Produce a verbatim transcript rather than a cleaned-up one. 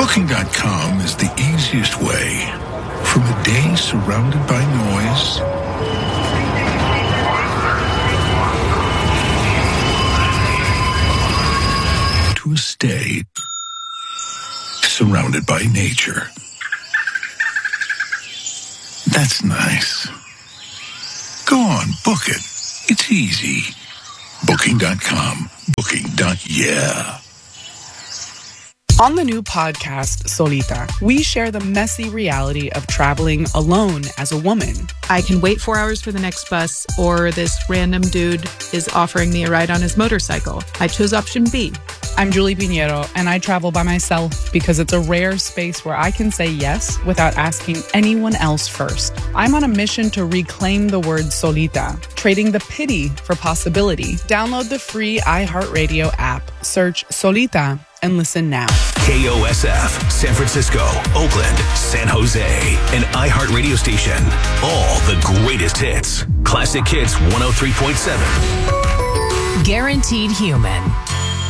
Booking dot com is the easiest way from a day surrounded by noise to a stay surrounded by nature. That's nice. Go on, book it. It's easy. Booking dot com. Booking. Yeah. On the new podcast, Solita, we share the messy reality of traveling alone as a woman. I can wait four hours for the next bus, or this random dude is offering me a ride on his motorcycle. I chose option B. I'm Julie Pinheiro, and I travel by myself because it's a rare space where I can say yes without asking anyone else first. I'm on a mission to reclaim the word solita, trading the pity for possibility. Download the free iHeartRadio app, search Solita, and listen now. K O S F, San Francisco, Oakland, San Jose, an iHeart radio station. All the greatest hits. Classic Hits one oh three point seven. Guaranteed Human.